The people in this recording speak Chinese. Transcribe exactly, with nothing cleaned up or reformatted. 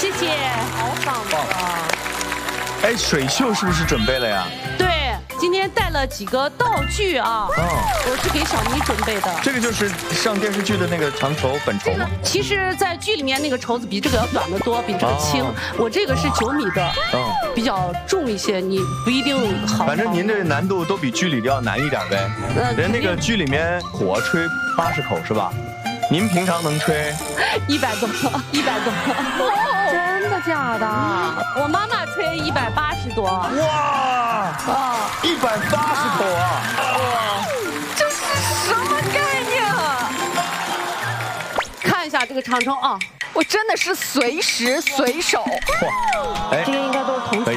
谢谢，好棒啊！ 哎，水袖是不是准备了呀？ 对，今天带了几个道具啊，哦，我是给小妮准备的。 这个就是上电视剧的那个长绸粉绸吗？ 其实，在剧里面那个绸子比这个要短得多，比这个轻。哦、我这个是九米的，嗯、哦，比较重一些，你不一定好。 反正您这难度都比剧里的要难一点呗。呃、人那个剧里面火吹八十口是吧？您平常能吹？ 一百多，一百多。 真的假的？ 我妈妈吹一百八十多。 哇！啊，一百八十口啊！ 哇，这是什么概念啊？ 看一下这个长城啊， 我真的是随时随手。 哇！哎， 这个应该都是铜